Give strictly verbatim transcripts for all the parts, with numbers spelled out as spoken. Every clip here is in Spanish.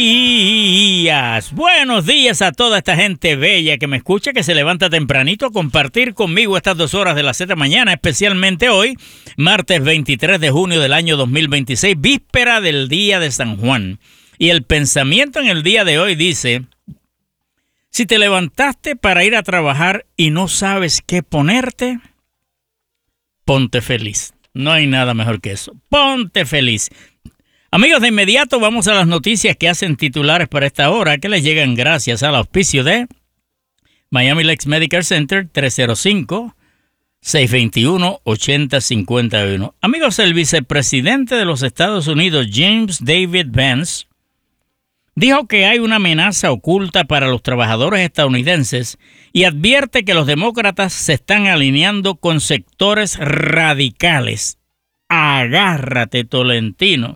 días, buenos días a toda esta gente bella que me escucha, que se levanta tempranito a compartir conmigo estas dos horas de la Z mañana, especialmente hoy, martes veintitrés de junio del año dos mil veintiséis, víspera del día de San Juan. Y el pensamiento en el día de hoy dice: si te levantaste para ir a trabajar y no sabes qué ponerte, ponte feliz. No hay nada mejor que eso. Ponte feliz. Amigos, de inmediato vamos a las noticias que hacen titulares para esta hora, que les llegan gracias al auspicio de Miami Lakes Medical Center, tres cero cinco, seis dos uno, ocho cero cinco uno. Amigos, el vicepresidente de los Estados Unidos, James David Vance, dijo que hay una amenaza oculta para los trabajadores estadounidenses y advierte que los demócratas se están alineando con sectores radicales. Agárrate, Tolentino.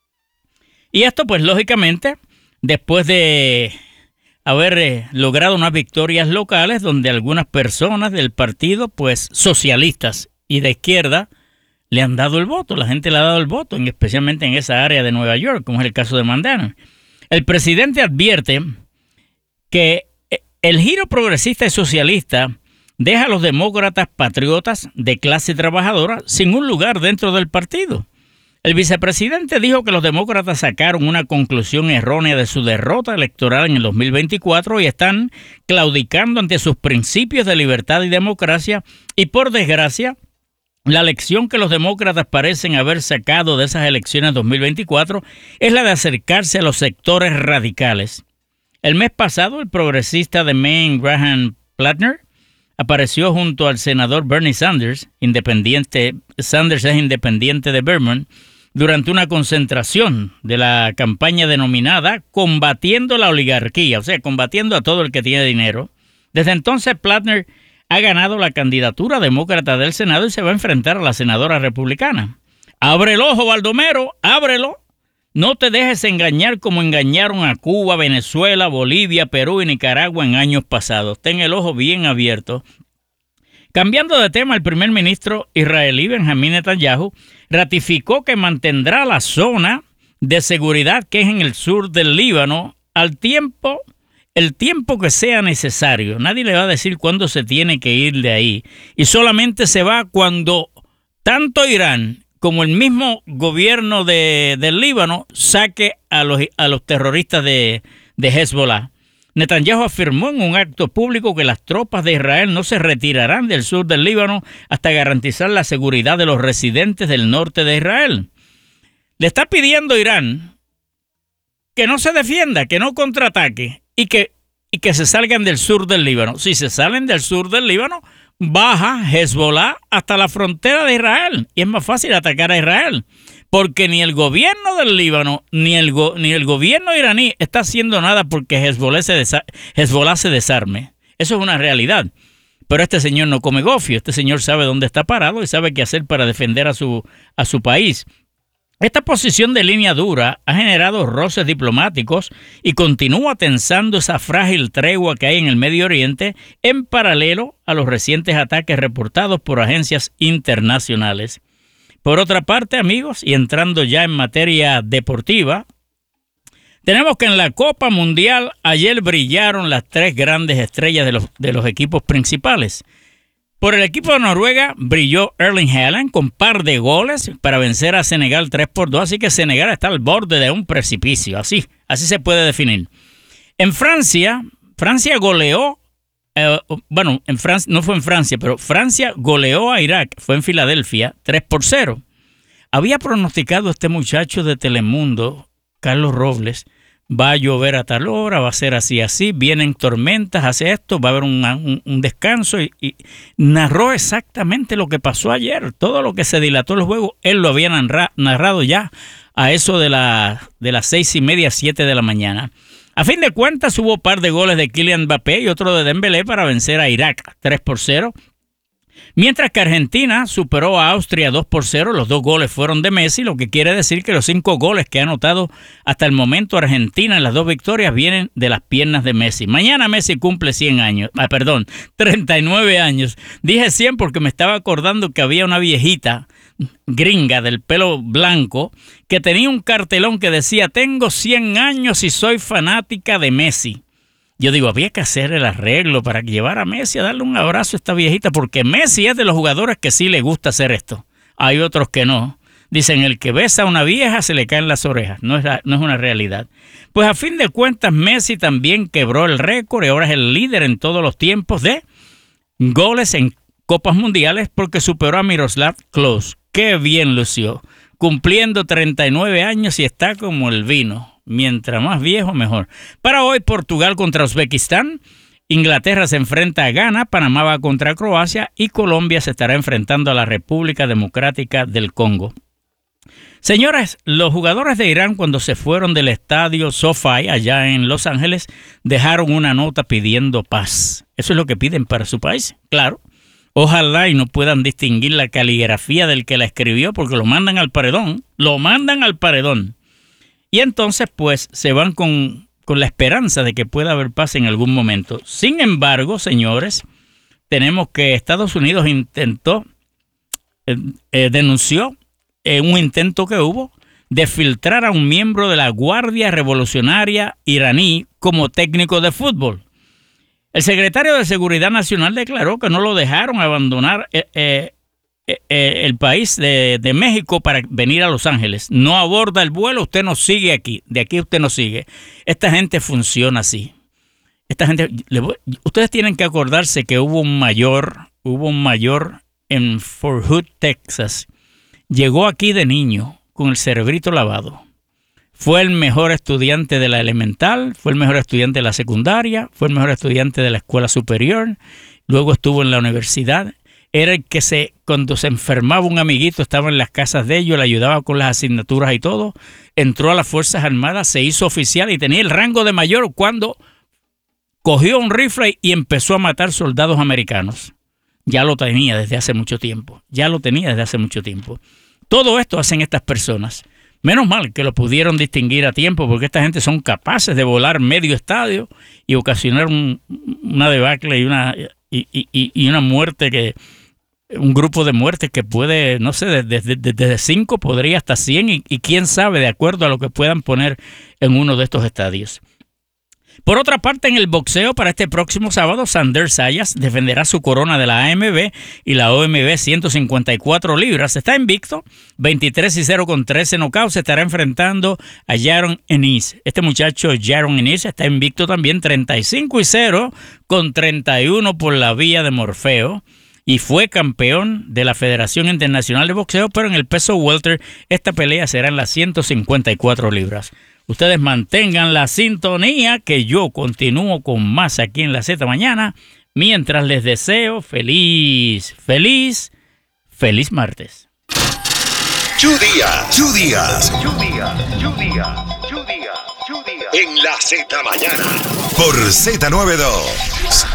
Y esto, pues, lógicamente, después de haber eh, logrado unas victorias locales donde algunas personas del partido, pues, socialistas y de izquierda, le han dado el voto. La gente le ha dado el voto, especialmente en esa área de Nueva York, como es el caso de Mandana. El presidente advierte que el giro progresista y socialista deja a los demócratas patriotas de clase trabajadora sin un lugar dentro del partido. El vicepresidente dijo que los demócratas sacaron una conclusión errónea de su derrota electoral en el dos mil veinticuatro y están claudicando ante sus principios de libertad y democracia, y por desgracia, la lección que los demócratas parecen haber sacado de esas elecciones dos mil veinticuatro es la de acercarse a los sectores radicales. El mes pasado, el progresista de Maine, Graham Plattner, apareció junto al senador Bernie Sanders, independiente. Sanders es independiente de Vermont, durante una concentración de la campaña denominada Combatiendo la Oligarquía, o sea, combatiendo a todo el que tiene dinero. Desde entonces, Plattner ha ganado la candidatura demócrata del Senado y se va a enfrentar a la senadora republicana. Abre el ojo, Baldomero, ábrelo. No te dejes engañar como engañaron a Cuba, Venezuela, Bolivia, Perú y Nicaragua en años pasados. Ten el ojo bien abierto. Cambiando de tema, el primer ministro israelí Benjamín Netanyahu ratificó que mantendrá la zona de seguridad que es en el sur del Líbano al tiempo, el tiempo que sea necesario. Nadie le va a decir cuándo se tiene que ir de ahí. Y solamente se va cuando tanto Irán como el mismo gobierno de, del Líbano saque a los, a los terroristas de, de Hezbollah. Netanyahu afirmó en un acto público que las tropas de Israel no se retirarán del sur del Líbano hasta garantizar la seguridad de los residentes del norte de Israel. Le está pidiendo a Irán que no se defienda, que no contraataque y que, y que se salgan del sur del Líbano. Si se salen del sur del Líbano, baja Hezbollah hasta la frontera de Israel y es más fácil atacar a Israel. Porque ni el gobierno del Líbano ni el, go, ni el gobierno iraní está haciendo nada porque Hezbollah se, desa, Hezbollah se desarme. Eso es una realidad. Pero este señor no come gofio. Este señor sabe dónde está parado y sabe qué hacer para defender a su, a su país. Esta posición de línea dura ha generado roces diplomáticos y continúa tensando esa frágil tregua que hay en el Medio Oriente en paralelo a los recientes ataques reportados por agencias internacionales. Por otra parte, amigos, y entrando ya en materia deportiva, tenemos que en la Copa Mundial ayer brillaron las tres grandes estrellas de los, de los equipos principales. Por el equipo de Noruega brilló Erling Haaland con par de goles para vencer a Senegal tres por dos, así que Senegal está al borde de un precipicio, así, así se puede definir. En Francia, Francia goleó, eh, bueno, en Francia, no fue en Francia, pero Francia goleó a Irak, fue en Filadelfia, tres por cero. Había pronosticado este muchacho de Telemundo, Carlos Robles, va a llover a tal hora, va a ser así, así, vienen tormentas, hace esto, va a haber un, un, un descanso y, y narró exactamente lo que pasó ayer. Todo lo que se dilató el juego, él lo había narra, narrado ya a eso de, la, de las seis y media, siete de la mañana. A fin de cuentas hubo un par de goles de Kylian Mbappé y otro de Dembélé para vencer a Irak, tres por cero. Mientras que Argentina superó a Austria dos por cero, los dos goles fueron de Messi, lo que quiere decir que los cinco goles que ha anotado hasta el momento Argentina en las dos victorias vienen de las piernas de Messi. Mañana Messi cumple cien años, ah, perdón, treinta y nueve años. Dije cien porque me estaba acordando que había una viejita gringa del pelo blanco que tenía un cartelón que decía: tengo cien años y soy fanática de Messi. Yo digo, había que hacer el arreglo para llevar a Messi a darle un abrazo a esta viejita, porque Messi es de los jugadores que sí le gusta hacer esto. Hay otros que no. Dicen, el que besa a una vieja se le caen las orejas. No es, la, no es una realidad. Pues a fin de cuentas, Messi también quebró el récord y ahora es el líder en todos los tiempos de goles en Copas Mundiales porque superó a Miroslav Klose. ¡Qué bien lució! Cumpliendo treinta y nueve años y está como el vino. Mientras más viejo, mejor. Para hoy, Portugal contra Uzbekistán. Inglaterra se enfrenta a Ghana, Panamá va contra Croacia y Colombia se estará enfrentando a la República Democrática del Congo. Señores, los jugadores de Irán cuando se fueron del estadio SoFi allá en Los Ángeles dejaron una nota pidiendo paz. Eso es lo que piden para su país, claro. Ojalá y no puedan distinguir la caligrafía del que la escribió porque lo mandan al paredón, lo mandan al paredón. Y entonces pues se van con, con la esperanza de que pueda haber paz en algún momento. Sin embargo, señores, tenemos que Estados Unidos intentó, eh, eh, denunció Eh, un intento que hubo de filtrar a un miembro de la Guardia Revolucionaria iraní como técnico de fútbol. El secretario de Seguridad Nacional declaró que no lo dejaron abandonar eh, eh, eh, el país de, de México para venir a Los Ángeles. No aborda el vuelo, usted nos sigue aquí, de aquí usted nos sigue. Esta gente funciona así. Esta gente, le voy, ustedes tienen que acordarse que hubo un mayor, hubo un mayor en Fort Hood, Texas. Llegó aquí de niño con el cerebrito lavado. Fue el mejor estudiante de la elemental, fue el mejor estudiante de la secundaria, fue el mejor estudiante de la escuela superior, luego estuvo en la universidad. Era el que se, cuando se enfermaba un amiguito, estaba en las casas de ellos, le ayudaba con las asignaturas y todo. Entró a las Fuerzas Armadas, se hizo oficial y tenía el rango de mayor cuando cogió un rifle y empezó a matar soldados americanos. Ya lo tenía desde hace mucho tiempo. Ya lo tenía desde hace mucho tiempo. Todo esto hacen estas personas. Menos mal que lo pudieron distinguir a tiempo porque esta gente son capaces de volar medio estadio y ocasionar un, una debacle y una, y, y, y una muerte que... Un grupo de muertes que puede, no sé, desde, desde, desde cinco podría hasta cien y, y quién sabe, de acuerdo a lo que puedan poner en uno de estos estadios. Por otra parte, en el boxeo para este próximo sábado, Sander Sayas defenderá su corona de la A M B y la O M B ciento cincuenta y cuatro libras. Está invicto, veintitrés y cero con trece knockouts. Se estará enfrentando a Jaron Ennis. Este muchacho Jaron Ennis está invicto también, treinta y cinco y cero con treinta y uno por la vía de Morfeo. Y fue campeón de la Federación Internacional de Boxeo, pero en el peso welter esta pelea será en las ciento cincuenta y cuatro libras. Ustedes mantengan la sintonía que yo continúo con más aquí en la Z Mañana, mientras les deseo feliz, feliz, feliz martes. Chu Díaz, Chu Díaz, Chu Díaz, Chu Díaz, Chu Díaz, Chu Díaz. En la Z Mañana, por Z noventa y dos.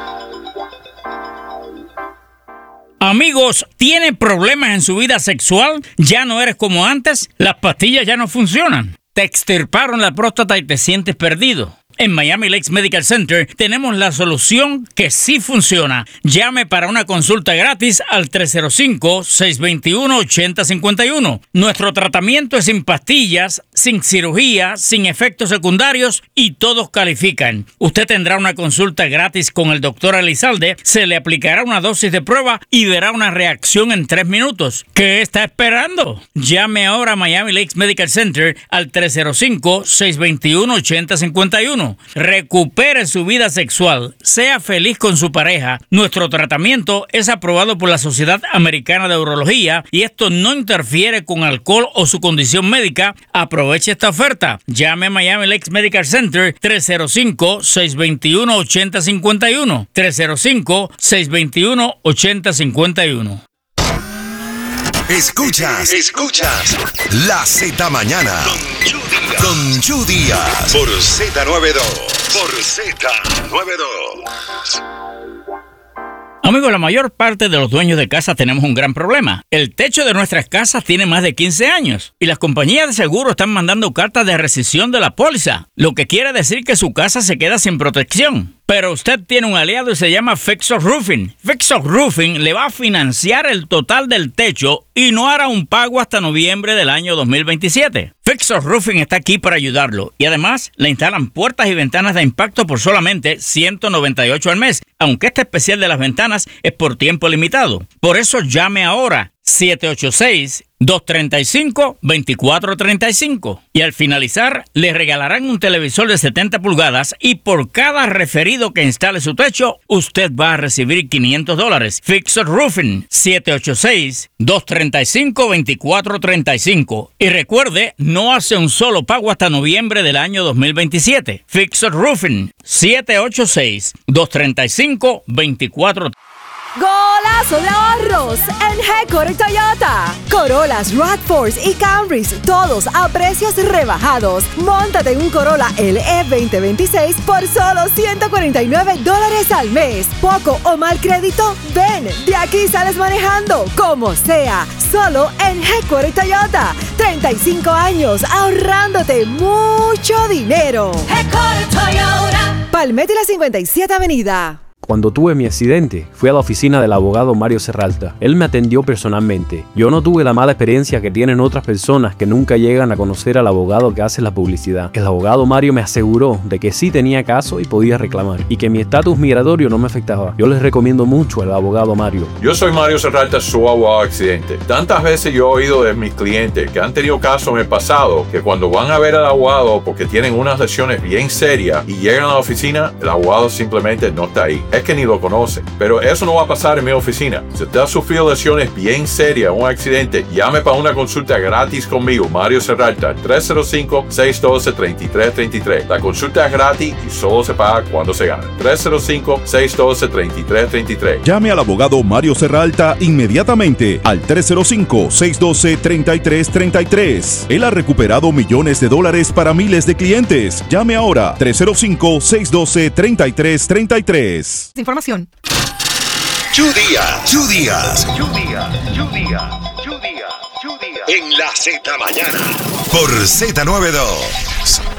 Amigos, ¿tiene problemas en su vida sexual? ¿Ya no eres como antes? ¿Las pastillas ya no funcionan? ¿Te extirparon la próstata y te sientes perdido? En Miami Lakes Medical Center tenemos la solución que sí funciona. Llame para una consulta gratis al tres cero cinco, seis dos uno, ocho cero cinco uno. Nuestro tratamiento es sin pastillas, sin cirugía, sin efectos secundarios y todos califican. Usted tendrá una consulta gratis con el doctor Elizalde, se le aplicará una dosis de prueba y verá una reacción en tres minutos. ¿Qué está esperando? Llame ahora a Miami Lakes Medical Center al tres cero cinco, seis dos uno, ocho cero cinco uno. Recupere su vida sexual, sea feliz con su pareja. Nuestro tratamiento es aprobado por la Sociedad Americana de Urología y esto no interfiere con alcohol o su condición médica. Aproveche esta oferta. Llame a Miami Lakes Medical Center tres cero cinco, seis dos uno, ocho cero cinco uno. tres cero cinco, seis dos uno, ocho cero cinco uno. Escuchas, escuchas la Z Mañana con Chu Díaz por Z noventa y dos, por Z noventa y dos. Amigos, la mayor parte de los dueños de casa tenemos un gran problema. El techo de nuestras casas tiene más de quince años y las compañías de seguro están mandando cartas de rescisión de la póliza, lo que quiere decir que su casa se queda sin protección. Pero usted tiene un aliado y se llama Fixer Roofing. Fixer Roofing le va a financiar el total del techo y no hará un pago hasta noviembre del año dos mil veintisiete. Fixer Roofing está aquí para ayudarlo y además le instalan puertas y ventanas de impacto por solamente ciento noventa y ocho al mes, aunque este especial de las ventanas es por tiempo limitado. Por eso llame ahora siete ocho seis, dos tres cinco, dos cuatro tres cinco y al finalizar le regalarán un televisor de setenta pulgadas y por cada referido que instale su techo usted va a recibir quinientos dólares. Fixer Roofing siete ocho seis, dos tres cinco, dos cuatro tres cinco y recuerde, no hace un solo pago hasta noviembre del año dos mil veintisiete. Fixer Roofing siete ocho seis, dos tres cinco, dos cuatro tres cinco. ¡Golazo de ahorros en G-Core Toyota! Corollas, RAV cuatro y Camrys, todos a precios rebajados. Móntate en un Corolla L E veinte veintiséis por solo ciento cuarenta y nueve dólares al mes. ¿Poco o mal crédito? Ven, de aquí sales manejando, como sea. Solo en G-Core Toyota. treinta y cinco años ahorrándote mucho dinero. G-Core Toyota. Palmetto y la cincuenta y siete Avenida. Cuando tuve mi accidente, fui a la oficina del abogado Mario Serralta. Él me atendió personalmente. Yo no tuve la mala experiencia que tienen otras personas que nunca llegan a conocer al abogado que hace la publicidad. El abogado Mario me aseguró de que sí tenía caso y podía reclamar, y que mi estatus migratorio no me afectaba. Yo les recomiendo mucho al abogado Mario. Yo soy Mario Serralta, su abogado accidente. Tantas veces yo he oído de mis clientes que han tenido casos en el pasado, que cuando van a ver al abogado porque tienen unas lesiones bien serias y llegan a la oficina, el abogado simplemente no está ahí. Es que ni lo conocen. Pero eso no va a pasar en mi oficina. Si usted ha sufrido lesiones bien serias, un accidente, llame para una consulta gratis conmigo, Mario Serralta, tres cero cinco, seis uno dos, tres tres tres tres. La consulta es gratis y solo se paga cuando se gana. tres cero cinco, seis uno dos, tres tres tres tres. Llame al abogado Mario Serralta inmediatamente al tres cero cinco, seis uno dos, tres tres tres tres. Él ha recuperado millones de dólares para miles de clientes. Llame ahora, tres cero cinco, seis uno dos, tres tres tres tres. Información. Chu Díaz, Chu Díaz, Chu Díaz, Chu Díaz, Chu Díaz, Chu Díaz. En la Z Mañana. Por Z noventa y dos.